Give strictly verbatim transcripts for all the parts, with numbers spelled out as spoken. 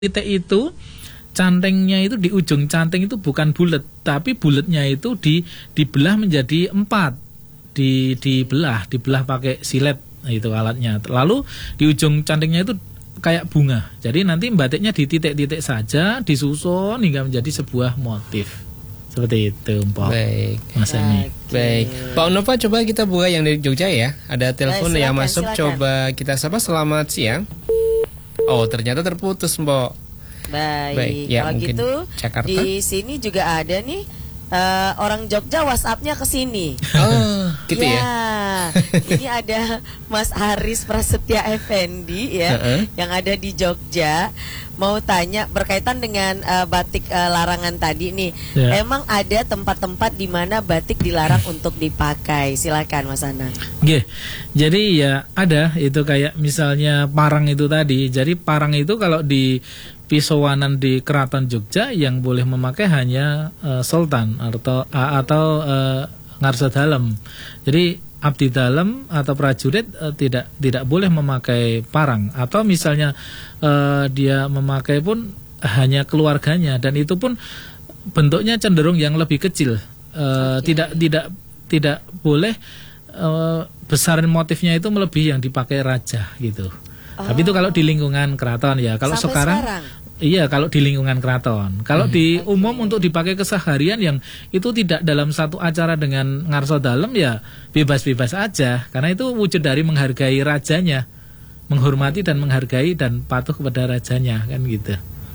titik itu cantengnya itu di ujung canteng itu bukan bulat, tapi bulatnya itu di dibelah menjadi empat, di dibelah, dibelah pakai silet itu alatnya. Lalu di ujung cantengnya itu kayak bunga. Jadi nanti batiknya di titik-titik saja, disusun hingga menjadi sebuah motif. Seperti itu, Pak. Baik, Mas Emi. Baik, Pak Nova, coba kita buka yang dari Jogja ya. Ada telepon Baik, silakan, yang masuk. silakan. Coba kita sapa. Selamat siang. Oh, ternyata terputus, Mbok. Baik, Baik, ya, kalau mungkin gitu Jakarta. di sini juga ada nih eh, orang Jogja WhatsApp-nya ke sini. Oh, gitu ya. Ini ada Mas Haris Prasetya Effendi ya, Uh-uh. yang ada di Jogja. Mau tanya berkaitan dengan eh, batik eh, larangan tadi nih. Ya. Emang ada tempat-tempat di mana batik dilarang untuk dipakai? Silakan Mas Anang. Oke, jadi ya ada itu kayak misalnya parang itu tadi. Jadi parang itu kalau di Pisowanan di Keraton Jogja yang boleh memakai hanya uh, Sultan atau uh, atau uh, Ngarsa Dalem. Jadi abdi dalem atau prajurit uh, tidak tidak boleh memakai parang, atau misalnya uh, dia memakai pun hanya keluarganya, dan itu pun bentuknya cenderung yang lebih kecil. Uh, Oke. Tidak tidak tidak boleh uh, besaran motifnya itu melebihi yang dipakai raja gitu. Oh. Tapi itu kalau di lingkungan keraton ya. Kalau Sampai sekarang, sekarang? iya kalau di lingkungan keraton. Kalau Hmm. di Oke. umum untuk dipakai keseharian yang itu tidak dalam satu acara dengan ngarso dalem ya bebas-bebas aja. Karena itu wujud dari menghargai rajanya, menghormati dan menghargai dan patuh kepada rajanya, kan gitu.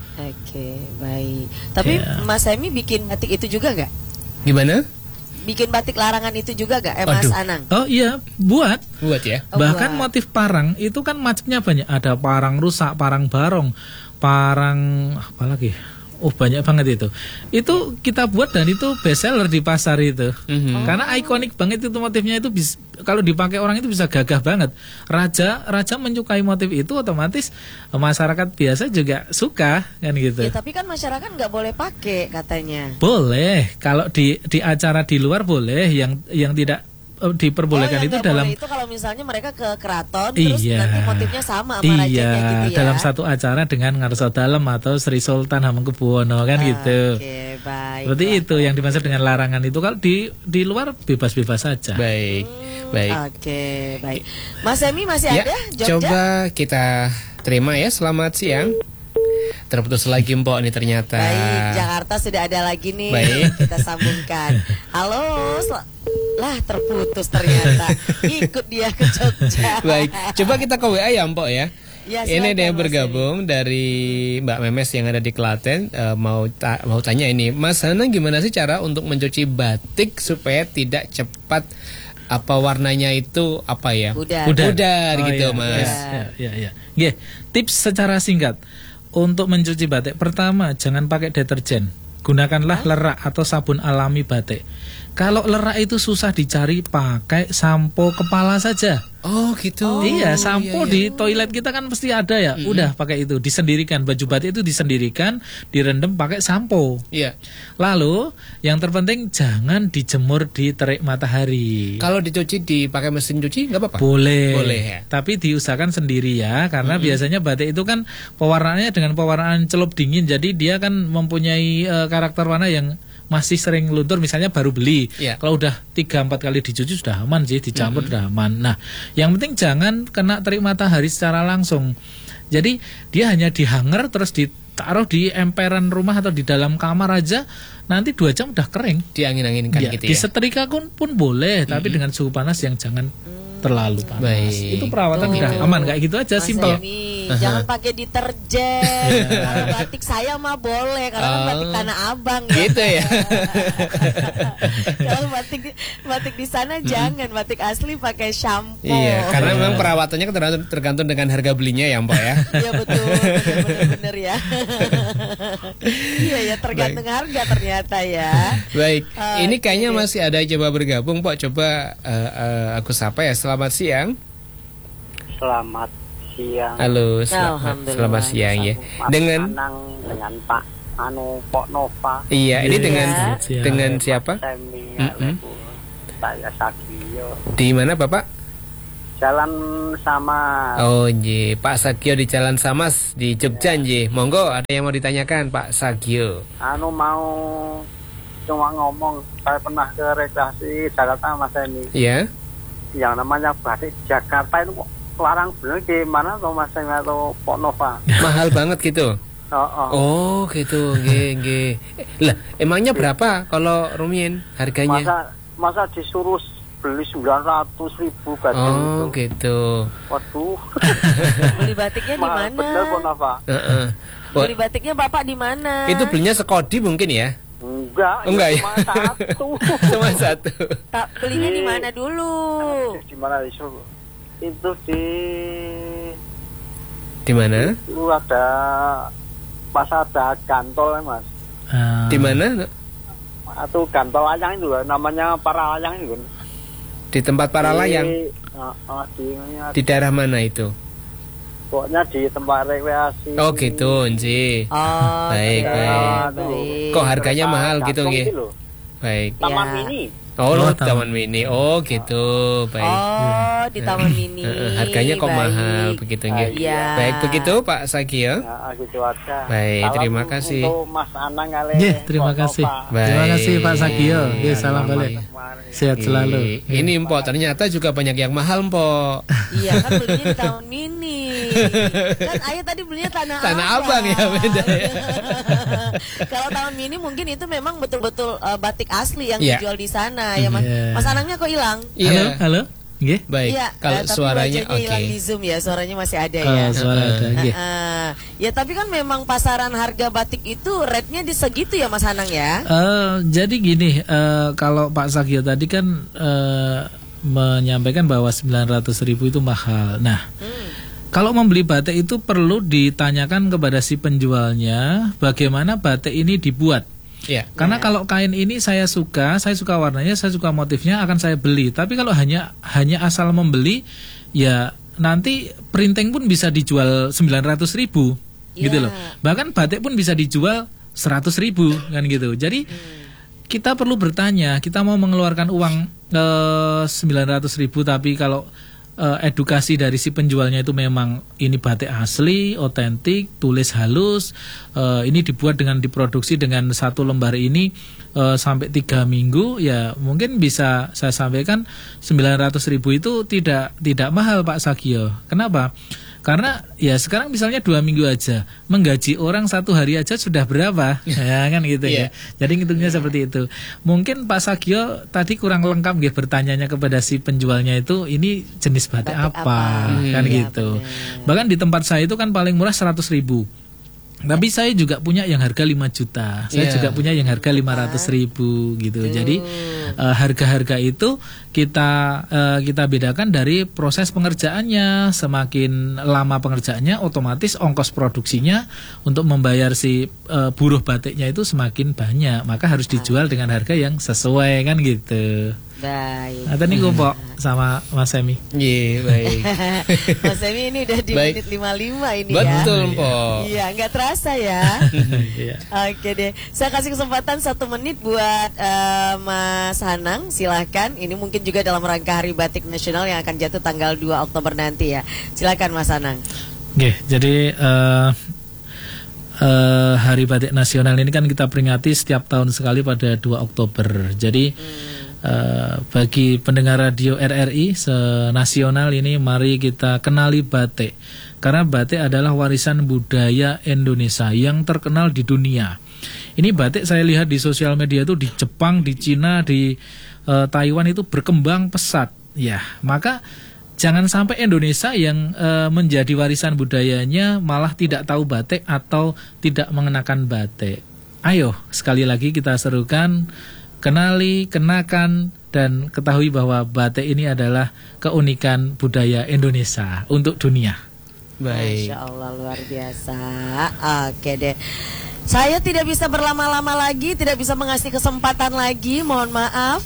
Oke, baik. Tapi Ya. Mas Emi bikin batik itu juga nggak? Gimana? Bikin batik larangan itu juga nggak? Eh, Mas Waduh. Anang? Oh iya, buat. Buat ya. Oh, Bahkan buat. motif parang itu kan macamnya banyak. Ada parang rusak, parang barong, parang apa lagi? Oh, banyak banget itu. Itu kita buat dan itu best seller di pasar itu. Mhm. Karena ikonik banget itu motifnya, itu bis, kalau dipakai orang itu bisa gagah banget. Raja raja menyukai motif itu, otomatis masyarakat biasa juga suka, kan gitu. Ya, tapi kan masyarakat nggak boleh pakai katanya. Boleh, kalau di di acara di luar boleh, yang yang tidak eh, diperbolehkan Oh, yang itu nggak dalam boleh itu kalau misalnya mereka ke keraton terus iya, nanti motifnya sama sama iya, rajanya gitu ya. dalam satu acara dengan Ngarsa Dalem atau Sri Sultan Hamengkubuwono, kan gitu. Oke, baik. Seperti Wah, itu yang dimaksud dengan larangan itu. Kalau di di luar bebas-bebas saja. Baik, Hmm, baik. Oke, baik. Mas Emi masih Ya, ada Jogja? coba kita terima ya. Selamat siang. Terputus lagi, Mbok, ini ternyata. Baik, Jakarta sudah ada lagi nih. Baik. Kita sambungkan. Halo, sel- lah terputus ternyata. Ikut dia ke Jogja. Baik, coba kita ke W A ya, Mbok ya. Ya, Ini ada yang silakan, Mas bergabung dari Mbak Memes yang ada di Klaten. Eh, mau ta- mau tanya ini, Mas Hanang, gimana sih cara untuk mencuci batik supaya tidak cepat apa warnanya itu apa ya? Pudar. Pudar. Pudar Oh, gitu, iya, Mas. Ya, ya, ya. Nggih, tips secara singkat untuk mencuci batik. Pertama, jangan pakai deterjen. Gunakanlah lerak atau sabun alami batik. Kalau lerak itu susah dicari, pakai sampo kepala saja. Oh, gitu. Iya, sampo iya, di toilet kita kan pasti ada ya. Udah pakai itu, disendirikan. Baju batik itu disendirikan, direndam pakai sampo. Iya. Lalu yang terpenting jangan dijemur di terik matahari. Kalau dicuci dipakai mesin cuci nggak apa-apa? Boleh. Boleh ya. Tapi diusahakan sendiri ya, karena biasanya batik itu kan pewarnaannya dengan pewarnaan celup dingin, jadi dia kan mempunyai eh, karakter warna yang masih sering luntur, misalnya baru beli. Iya. Kalau udah tiga empat kali dicuci sudah aman sih, dicampur sudah aman. Nah, yang penting jangan kena terik matahari secara langsung. Jadi dia hanya di hanger terus ditaruh di emperan rumah atau di dalam kamar aja, nanti dua jam udah kering. Diangin-anginkan Ya, gitu ya. disetrika pun, pun boleh, tapi dengan suhu panas yang jangan terlalu panas. Baik. Itu perawatan Tuh. udah aman kayak gitu aja, Mas simpel. Emi, jangan pakai deterjen. Kalau batik saya mah boleh, karena kan Oh. batik Tanah Abang. Gitu ya. Kalau batik batik di sana jangan, batik asli pakai shampoo. Iya, karena memang perawatannya tergantung, tergantung dengan harga belinya ya, Mbak ya. Iya betul, bener-bener ya. Iya ya, tergantung harga ternyata ya. Baik, Oke, ini kayaknya deh. masih ada yang coba bergabung, Pak. Coba eh, eh, aku sapa ya. Selamat siang. Selamat siang. Halo, selamat, Alhamdulillah. selamat siang ya. Mas Dengan Anang dengan Pak Anu Pok Nova. iya, ini Iya. dengan Siang. dengan siapa? Semi, Mm-mm. Saya Sagio. Di mana, Bapak? Jalan Sama. Oh, nggih, Pak Sagio di Jalan Samas di Jogja nggih. Monggo, ada yang mau ditanyakan Pak Sagio. Anu mau cuma ngomong, saya pernah ke rekreasi Jakarta Mas Emi. Iya. Yang namanya batik Jakarta itu kok larang bener gimana tuh Mas Emi atau Pok Nova? Mahal banget gitu. Oh, oh. Oh, gitu. Nggih, nggih. Lah, emangnya berapa kalau Rumiyin harganya? Masa masa disuruh beli sembilan ratus ribu batik Oh, itu. gitu. Waduh. Beli batiknya di Mahal mana? bener Pok Nova. Heeh. Beli batiknya Bapak di mana? Itu belinya sekodi mungkin ya? Enggak, Enggak itu ya? cuma satu. Cuma satu. Tak belinya di mana dulu? Di mana itu? Itu di Di mana? itu ada pas ada gantol ya Mas. Ah, Di mana? Atau gantol layang itu loh, namanya para layang itu. Di tempat para Di- layang. ah, ah, di, Di daerah mana itu? pokoknya di tempat rekreasi. Oh, gitu, Nji. Oh, Baik, gitu. baik. baik. Kok harganya Kereta mahal gitu, gantung nggih? itu loh. Baik. Taman Ya. mini. Oh, Oh, taman. taman. mini. Oh, gitu. Baik. Oh, di Taman Mini. Heeh, harganya kok Baik. mahal begitu nggih. Iya. Baik begitu Pak Sagio. Nah, gitu aja. Baik, Salam terima kasih. Untuk Mas Anang kali. Nggih, terima Pok kasih. Nova. Baik. Terima kasih Pak Sagio. Nggih, salam Selamat. balik. Sehat selalu. Ih, Ini Mpok ternyata juga banyak yang mahal Mpok. Iya kan belinya di Taman Mini. Kan ayah tadi belinya Tanah, Tanah Abang ya, beda ya. Kalau Taman Mini mungkin itu memang betul-betul uh, batik asli yang Iya. dijual di sana ya Mas. Iya. Mas Anangnya kok hilang? Halo, Iya. halo. Nggih. Baik. Iya, Kalau eh, tapi suaranya wajahnya oke. hilang di Zoom ya, suaranya masih ada Oh, ya. suara ada. Nggih. Heeh. Ya tapi kan memang pasaran harga batik itu rate-nya di segitu ya Mas Anang ya. Eh, jadi gini, eh, kalau Pak Sagio tadi kan eh, menyampaikan bahwa sembilan ratus ribu itu mahal. Nah, Hmm. kalau membeli batik itu perlu ditanyakan kepada si penjualnya bagaimana batik ini dibuat. Iya. Karena kalau kain ini saya suka, saya suka warnanya, saya suka motifnya, akan saya beli. Tapi kalau hanya hanya asal membeli, ya nanti printing pun bisa dijual sembilan ratus ribu, gitu Ya. loh. Bahkan batik pun bisa dijual seratus ribu, kan gitu. Jadi kita perlu bertanya, kita mau mengeluarkan uang eh, sembilan ratus ribu, tapi kalau eh, edukasi dari si penjualnya itu memang ini batik asli, otentik, tulis halus, eh, ini dibuat dengan diproduksi dengan satu lembar ini eh, sampai tiga minggu, ya mungkin bisa saya sampaikan sembilan ratus ribu itu tidak tidak mahal Pak Sagio. Kenapa? Karena ya sekarang misalnya dua minggu aja menggaji orang satu hari aja sudah berapa, ya kan gitu Iya. ya. Jadi ngitungnya seperti itu. Mungkin Pak Sagio tadi kurang lengkap nggih bertanyanya kepada si penjualnya itu ini jenis batik, Batik apa, apa? kan Iya, gitu. benar. Bahkan di tempat saya itu kan paling murah seratus ribu. Tapi saya juga punya yang harga lima juta. Saya Iya. juga punya yang harga lima ratus ribu gitu. Jadi eh, harga-harga itu kita eh, kita bedakan dari proses pengerjaannya. Semakin lama pengerjaannya, otomatis ongkos produksinya untuk membayar si eh, buruh batiknya itu semakin banyak. Maka harus dijual dengan harga yang sesuai, kan gitu. Baik. Nah, tadi Pok sama Mas Semi. Iya, baik. Mas Emi ini udah di Baik. menit lima puluh lima ini Betul, ya. Mpok. Iya, nggak terasa ya. Iya. Oke deh, saya kasih kesempatan satu menit buat eh, Mas Hanang, silahkan. Ini mungkin juga dalam rangka Hari Batik Nasional yang akan jatuh tanggal dua Oktober nanti ya. Silakan Mas Hanang. Oke, jadi eh, eh, Hari Batik Nasional ini kan kita peringati setiap tahun sekali pada dua Oktober. Jadi eh, bagi pendengar radio R R I senasional ini, mari kita kenali batik. Karena batik adalah warisan budaya Indonesia yang terkenal di dunia. Ini batik saya lihat di sosial media itu di Jepang, di Cina, di eh, Taiwan itu berkembang pesat. Ya, maka jangan sampai Indonesia yang eh, menjadi warisan budayanya malah tidak tahu batik atau tidak mengenakan batik. Ayo, sekali lagi kita serukan, kenali, kenakan, dan ketahui bahwa batik ini adalah keunikan budaya Indonesia untuk dunia. Baik. Masya Allah, luar biasa. Oke deh. Saya tidak bisa berlama-lama lagi, tidak bisa mengasih kesempatan lagi, mohon maaf.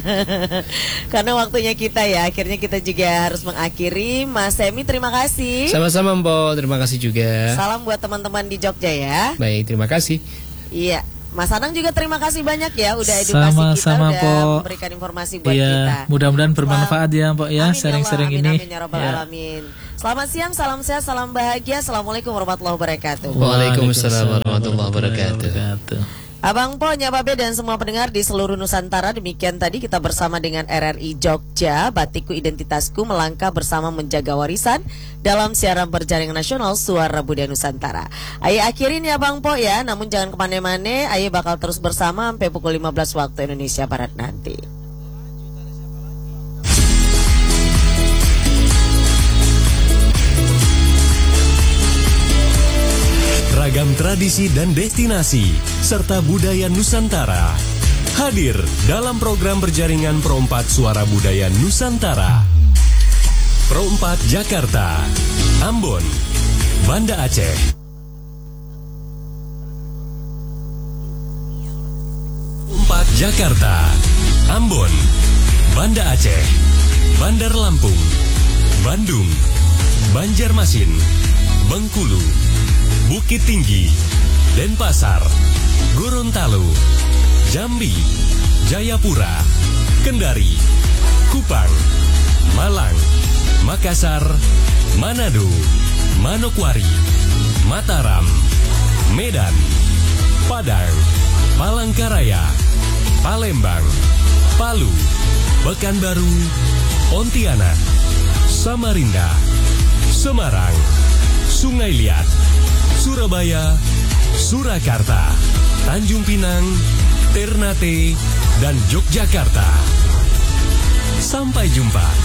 Karena waktunya kita ya, akhirnya kita juga harus mengakhiri. Mas Semi, terima kasih. Sama-sama Mpok, terima kasih juga. Salam buat teman-teman di Jogja ya. Baik, terima kasih. Iya. Mas Anang juga terima kasih banyak ya udah edukasi Sama-sama, kita, udah Po. memberikan informasi buat Iya, kita. mudah-mudahan bermanfaat ya, Pok ya, Amin sharing-sharing ya Allah, ini. Amin ya Rabbal Ya. Alamin. Selamat siang, salam sehat, salam bahagia. Assalamualaikum warahmatullahi wabarakatuh. Waalaikumsalam warahmatullahi wabarakatuh. Abang Po, Nyababe dan semua pendengar di seluruh Nusantara, demikian tadi kita bersama dengan R R I Jogja, Batikku Identitasku, melangkah bersama menjaga warisan dalam siaran berjaringan nasional Suara Budaya Nusantara. Ayo akhirin ya Bang Po ya, namun jangan kemana-mana, ayo bakal terus bersama sampai pukul lima belas waktu Indonesia Barat nanti. Ragam tradisi dan destinasi serta budaya Nusantara hadir dalam program berjaringan Pro empat Suara Budaya Nusantara. Pro empat Jakarta, Ambon, Banda Aceh. Pro empat Jakarta, Ambon, Banda Aceh, Bandar Lampung, Bandung, Banjarmasin, Bengkulu, Bukit Tinggi, Denpasar, Gorontalo, Jambi, Jayapura, Kendari, Kupang, Malang, Makassar, Manado, Manokwari, Mataram, Medan, Padang, Palangkaraya, Palembang, Palu, Pekanbaru, Pontianak, Samarinda, Semarang, Sungai Liat, Surabaya, Surakarta, Tanjung Pinang, Ternate, dan Yogyakarta. Sampai jumpa.